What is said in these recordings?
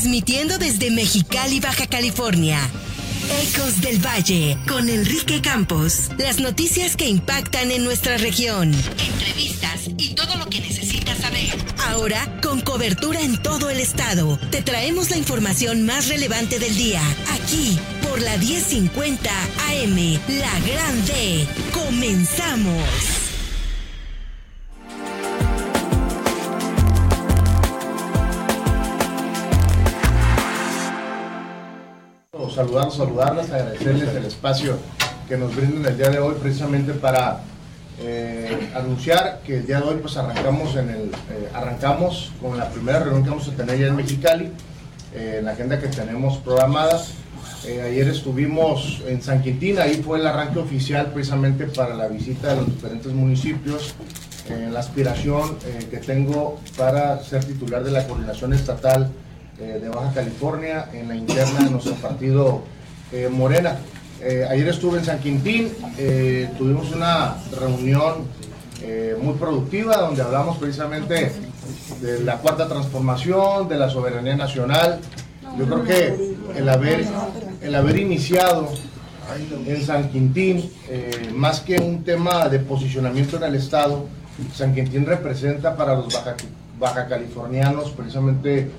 Transmitiendo desde Mexicali, Baja California. Ecos del Valle, con Enrique Campos. Las noticias que impactan en nuestra región. Entrevistas y todo lo que necesitas saber. Ahora, con cobertura en todo el estado, te traemos la información más relevante del día. Aquí, por la 1050 AM, La Gran D. ¡Comenzamos! Saludarlas, agradecerles el espacio que nos brindan el día de hoy precisamente para anunciar que el día de hoy pues arrancamos con la primera reunión que vamos a tener ya en Mexicali, en la agenda que tenemos programada. Ayer estuvimos en San Quintín, ahí fue el arranque oficial precisamente para la visita de los diferentes municipios, la aspiración que tengo para ser titular de la coordinación estatal de Baja California en la interna de nuestro partido Morena. Ayer estuve en San Quintín, tuvimos una reunión muy productiva donde hablamos precisamente de la cuarta transformación, de la soberanía nacional. Yo creo que el haber iniciado en San Quintín, más que un tema de posicionamiento en el estado, San Quintín representa para los baja californianos precisamente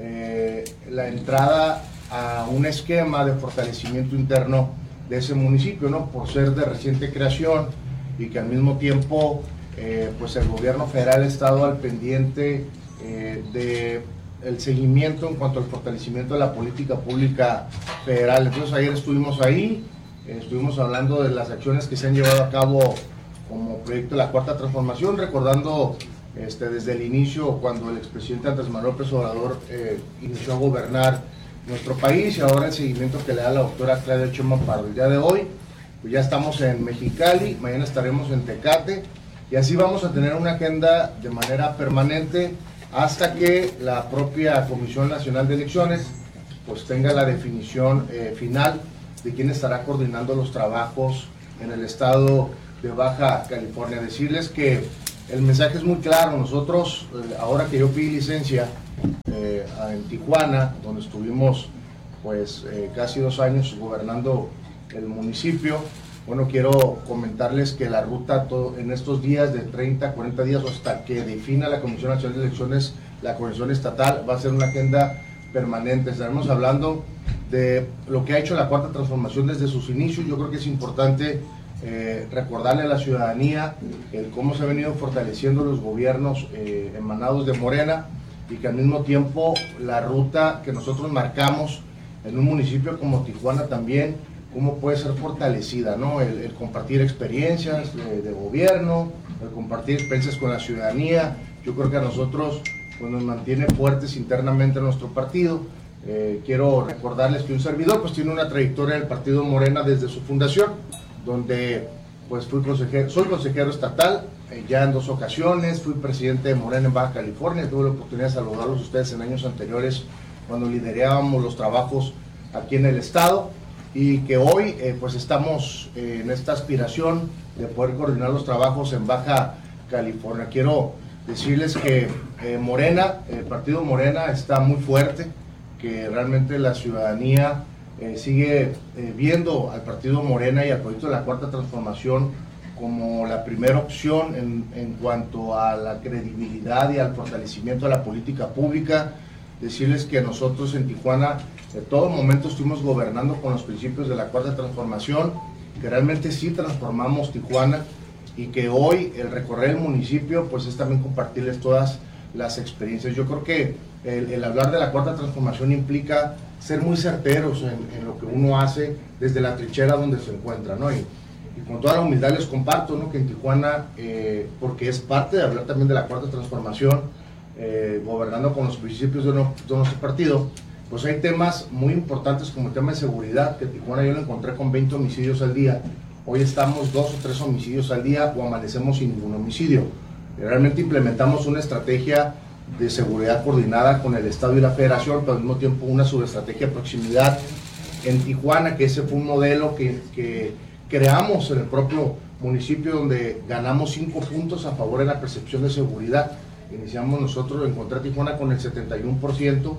la entrada a un esquema de fortalecimiento interno de ese municipio, ¿no? Por ser de reciente creación y que al mismo tiempo pues el gobierno federal ha estado al pendiente de el seguimiento en cuanto al fortalecimiento de la política pública federal. Entonces ayer estuvimos ahí, estuvimos hablando de las acciones que se han llevado a cabo como proyecto de la Cuarta Transformación, recordando desde el inicio, cuando el expresidente Andrés Manuel López Obrador inició a gobernar nuestro país, y ahora el seguimiento que le da la doctora Claudia Sheinbaum para el día de hoy. Pues ya estamos en Mexicali, mañana estaremos en Tecate, y así vamos a tener una agenda de manera permanente hasta que la propia Comisión Nacional de Elecciones pues tenga la definición final de quién estará coordinando los trabajos en el estado de Baja California. Decirles que el mensaje es muy claro. Nosotros, ahora que yo pedí licencia en Tijuana, donde estuvimos pues casi 2 años gobernando el municipio, bueno, quiero comentarles que la ruta en estos días de 30, 40 días, hasta que defina la Comisión Nacional de Elecciones, la Comisión Estatal, va a ser una agenda permanente. Estaremos hablando de lo que ha hecho la Cuarta Transformación desde sus inicios. Yo creo que es importante recordarle a la ciudadanía cómo se han venido fortaleciendo los gobiernos emanados de Morena, y que al mismo tiempo la ruta que nosotros marcamos en un municipio como Tijuana también, cómo puede ser fortalecida, ¿no? El compartir experiencias de gobierno, el compartir experiencias con la ciudadanía. Yo creo que a nosotros pues, nos mantiene fuertes internamente en nuestro partido. Quiero recordarles que un servidor pues tiene una trayectoria en el partido Morena desde su fundación, donde pues soy consejero estatal ya en 2 ocasiones, fui presidente de Morena en Baja California, tuve la oportunidad de saludarlos a ustedes en años anteriores cuando liderábamos los trabajos aquí en el estado, y que hoy pues estamos en esta aspiración de poder coordinar los trabajos en Baja California. Quiero decirles que Morena, el partido Morena está muy fuerte, que realmente la ciudadanía sigue viendo al partido Morena y al proyecto de la Cuarta Transformación como la primera opción en cuanto a la credibilidad y al fortalecimiento de la política pública. Decirles que nosotros en Tijuana en todo momento estuvimos gobernando con los principios de la Cuarta Transformación, que realmente sí transformamos Tijuana, y que hoy el recorrer el municipio pues es también compartirles todas las experiencias. Yo creo que el hablar de la Cuarta Transformación implica ser muy certeros en lo que uno hace desde la trinchera donde se encuentra, ¿no? Y con toda la humildad les comparto, ¿no? Que en Tijuana, porque es parte de hablar también de la Cuarta Transformación, gobernando con los principios de nuestro partido, pues hay temas muy importantes como el tema de seguridad, que en Tijuana yo lo encontré con 20 homicidios al día. Hoy estamos 2 o 3 homicidios al día, o amanecemos sin ningún homicidio. Realmente implementamos una estrategia de seguridad coordinada con el Estado y la Federación, pero al mismo tiempo una subestrategia de proximidad en Tijuana, que ese fue un modelo que creamos en el propio municipio, donde ganamos 5 puntos a favor en la percepción de seguridad. Iniciamos nosotros, encontré a Tijuana con el 71%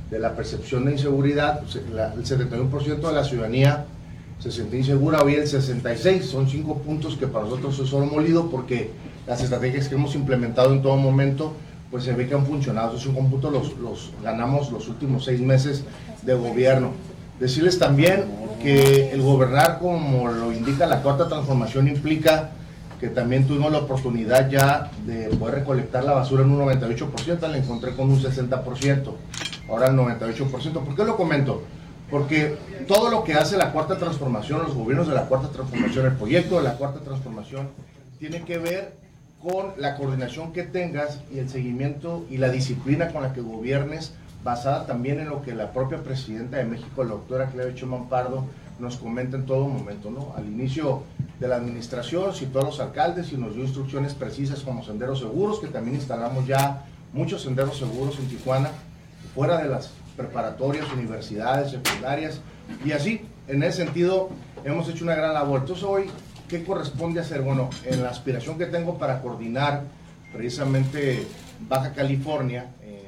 de la percepción de inseguridad. El 71% de la ciudadanía se siente insegura, hoy el 66%, son 5 puntos que para nosotros es oro molido, porque las estrategias que hemos implementado en todo momento pues se ve que han funcionado. Esos 5 puntos los ganamos los últimos 6 meses de gobierno. Decirles también que el gobernar, como lo indica la cuarta transformación, implica que también tuvimos la oportunidad ya de poder recolectar la basura en un 98%, la encontré con un 60%, ahora el 98%. ¿Por qué lo comento? Porque todo lo que hace la cuarta transformación, los gobiernos de la cuarta transformación, el proyecto de la cuarta transformación, tiene que ver con la coordinación que tengas y el seguimiento y la disciplina con la que gobiernes, basada también en lo que la propia presidenta de México, la doctora Claudia Sheinbaum Pardo, nos comenta en todo momento, ¿no? Al inicio de la administración citó a los alcaldes y nos dio instrucciones precisas como senderos seguros, que también instalamos ya muchos senderos seguros en Tijuana, fuera de las preparatorias, universidades, secundarias, y así, en ese sentido, hemos hecho una gran labor. Entonces hoy, ¿qué corresponde hacer? Bueno, en la aspiración que tengo para coordinar precisamente Baja California,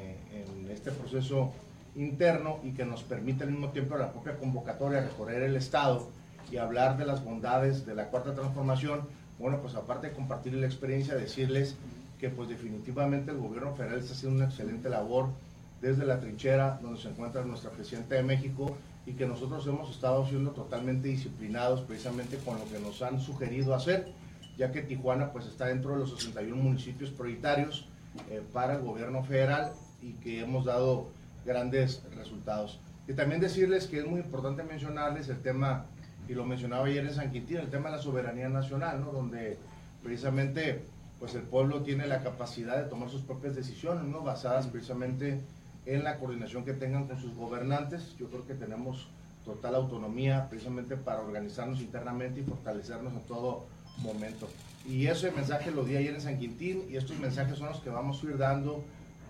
en este proceso interno, y que nos permite al mismo tiempo la propia convocatoria recorrer el estado y hablar de las bondades de la cuarta transformación, bueno, pues aparte de compartir la experiencia, decirles que pues definitivamente el gobierno federal está haciendo una excelente labor desde la trinchera donde se encuentra nuestra presidenta de México, y que nosotros hemos estado siendo totalmente disciplinados precisamente con lo que nos han sugerido hacer, ya que Tijuana pues está dentro de los 61 municipios prioritarios para el gobierno federal, y que hemos dado grandes resultados. Y también decirles que es muy importante mencionarles el tema, y lo mencionaba ayer en San Quintín, el tema de la soberanía nacional, ¿no? Donde precisamente pues el pueblo tiene la capacidad de tomar sus propias decisiones, ¿no? Basadas precisamente en la coordinación que tengan con sus gobernantes. Yo creo que tenemos total autonomía precisamente para organizarnos internamente y fortalecernos en todo momento. Y ese mensaje lo di ayer en San Quintín, y estos mensajes son los que vamos a ir dando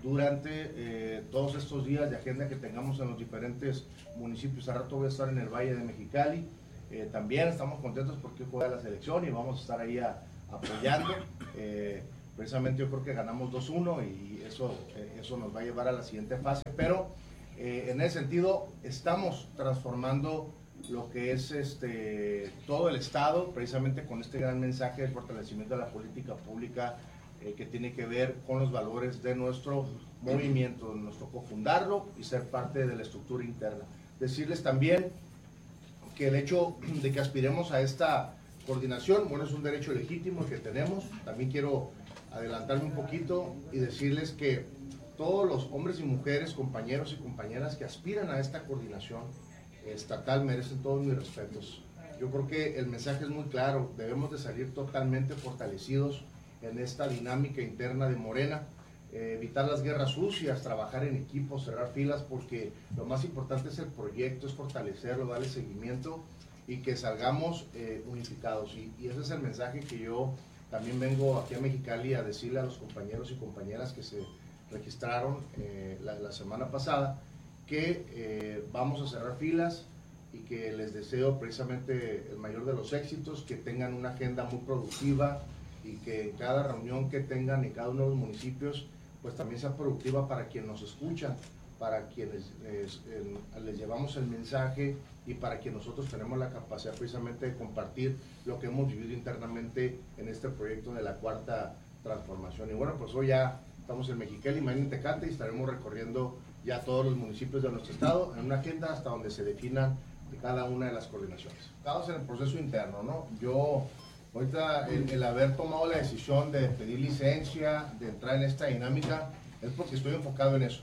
durante todos estos días de agenda que tengamos en los diferentes municipios. Al rato voy a estar en el Valle de Mexicali. También estamos contentos porque juega la selección y vamos a estar ahí apoyando. Precisamente yo creo que ganamos 2-1 y eso nos va a llevar a la siguiente fase. Pero en ese sentido estamos transformando lo que es todo el estado, precisamente con este gran mensaje de fortalecimiento de la política pública que tiene que ver con los valores de nuestro movimiento, de nuestro cofundarlo y ser parte de la estructura interna. Decirles también que el hecho de que aspiremos a esta coordinación, bueno, es un derecho legítimo que tenemos. También quiero adelantarme un poquito y decirles que todos los hombres y mujeres, compañeros y compañeras que aspiran a esta coordinación estatal merecen todos mis respetos. Yo creo que el mensaje es muy claro, debemos de salir totalmente fortalecidos en esta dinámica interna de Morena, evitar las guerras sucias, trabajar en equipo, cerrar filas, porque lo más importante es el proyecto, es fortalecerlo, darle seguimiento y que salgamos unificados. Y ese es el mensaje que yo también vengo aquí a Mexicali a decirle a los compañeros y compañeras que se registraron la semana pasada, que vamos a cerrar filas y que les deseo precisamente el mayor de los éxitos, que tengan una agenda muy productiva y que en cada reunión que tengan en cada uno de los municipios pues también sea productiva para quienes nos escuchan, para quienes les llevamos el mensaje y para quienes nosotros tenemos la capacidad precisamente de compartir lo que hemos vivido internamente en este proyecto de la cuarta transformación. Y bueno, pues hoy ya estamos en Mexicali, mañana en Tecate, y estaremos recorriendo ya todos los municipios de nuestro estado en una agenda hasta donde se definan cada una de las coordinaciones. Estamos en el proceso interno, ¿no? Yo ahorita el haber tomado la decisión de pedir licencia, de entrar en esta dinámica, es porque estoy enfocado en eso.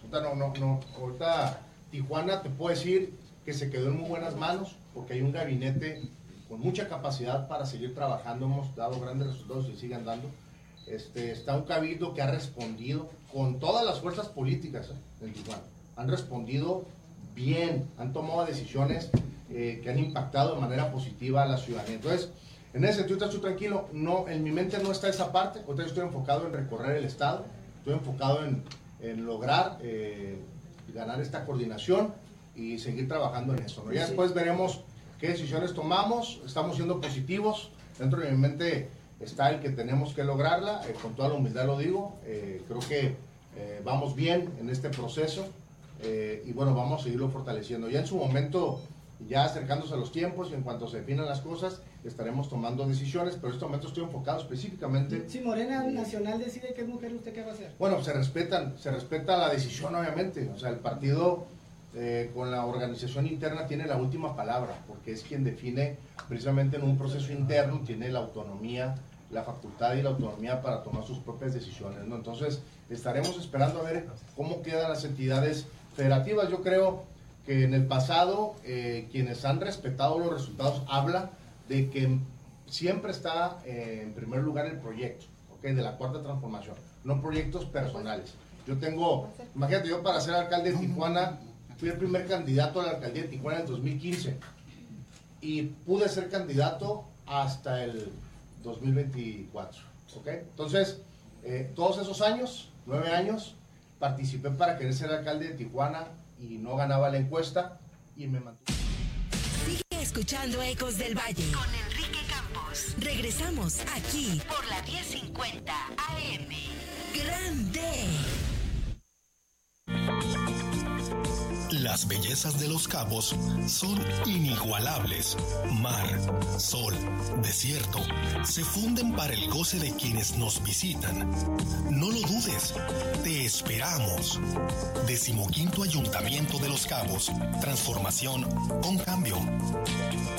Ahorita Tijuana te puedo decir que se quedó en muy buenas manos, porque hay un gabinete con mucha capacidad para seguir trabajando, hemos dado grandes resultados y siguen dando. Está un cabildo que ha respondido con todas las fuerzas políticas en Tijuana, han respondido bien, han tomado decisiones que han impactado de manera positiva a la ciudadanía. Entonces, en ese sentido estoy tranquilo, no, en mi mente no está esa parte. Ahorita estoy enfocado en recorrer el estado, estoy enfocado en lograr ganar esta coordinación y seguir trabajando en eso, ¿no? Ya después veremos qué decisiones tomamos. Estamos siendo positivos, dentro de mi mente está el que tenemos que lograrla, con toda la humildad lo digo. Creo que vamos bien en este proceso, y bueno, vamos a seguirlo fortaleciendo. Ya en su momento, ya acercándose a los tiempos y en cuanto se definan las cosas, estaremos tomando decisiones, pero en este momento estoy enfocado específicamente. Si Morena Nacional decide que es mujer, ¿usted qué va a hacer? Bueno, se respeta la decisión, obviamente. O sea, el partido con la organización interna tiene la última palabra, porque es quien define precisamente en un proceso interno, tiene la autonomía, la facultad y la autonomía para tomar sus propias decisiones, ¿no? Entonces, estaremos esperando a ver cómo quedan las entidades federativas. Yo creo que en el pasado, quienes han respetado los resultados, habla de que siempre está en primer lugar el proyecto, ¿okay? De la Cuarta Transformación, no proyectos personales. Yo tengo, imagínate, yo para ser alcalde de Tijuana, fui el primer candidato a la alcaldía de Tijuana en 2015 y pude ser candidato hasta el 2024, ¿ok? Entonces, todos esos años, 9 años, participé para querer ser alcalde de Tijuana y no ganaba la encuesta y me mantuve. Sigue escuchando Ecos del Valle con Enrique Campos. Regresamos aquí por la 1050 AM. Grande. Las bellezas de Los Cabos son inigualables. Mar, sol, desierto, se funden para el goce de quienes nos visitan. No lo dudes, te esperamos. 15º Ayuntamiento de Los Cabos. Transformación con cambio.